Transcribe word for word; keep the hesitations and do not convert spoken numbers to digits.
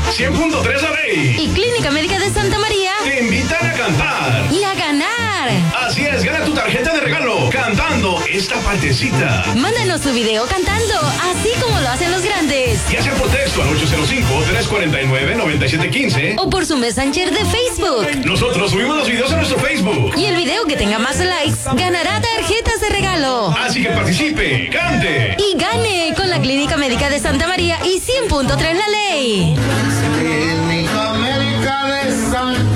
cien punto tres La Ley y Clínica Médica de Santa María te invitan a cantar y a ganar. Así es, gana tu tarjeta de regalo cantando esta partecita. Mándanos tu video cantando, así como lo hacen los grandes. Ya sea por texto al ocho cero cinco, tres cuatro nueve, nueve siete uno cinco o por su Messenger de Facebook. Nosotros subimos los videos a nuestro Facebook. Y el video que tenga más likes ganará tarjetas de regalo. Así que participe, cante y gane con la Clínica Médica de Santa María y cien punto tres La Ley. Clínica Médica de Santa